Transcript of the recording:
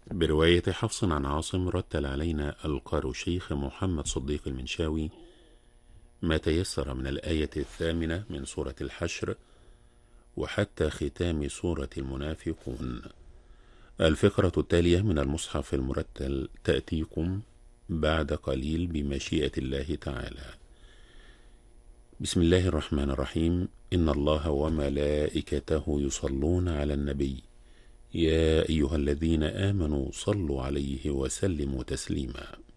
برواية حفص عن عاصم، رتل علينا القارئ الشيخ محمد صديق المنشاوي ما تيسر من الآية 8 من سورة الحشر وحتى ختام سورة المنافقون. الفقرة التالية من المصحف المرتل تأتيكم بعد قليل بمشيئة الله تعالى. بسم الله الرحمن الرحيم. إن الله وملائكته يصلون على النبي يا أيها الذين آمنوا صلوا عليه وسلموا تسليما.